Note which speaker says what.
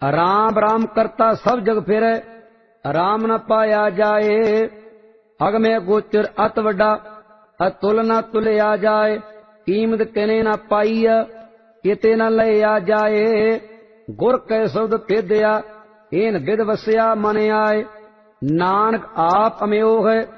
Speaker 1: राम राम करता सब जग फिरै, राम न पाया जाए। अगमे गोचर अत वड्डा, अतुल न तुलया जाए। कीमत किने न पाई, किते न लया जाए। गुर कै शब्द भेदया, इन विद वसया मन आए। नानक आप अमयोह है,